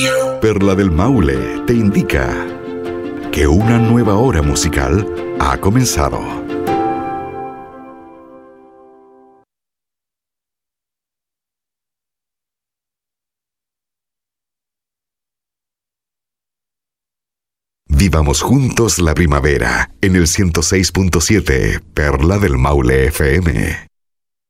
Perla del Maule te indica que una nueva hora musical ha comenzado. Vivamos juntos la primavera en el 106.7 Perla del Maule FM.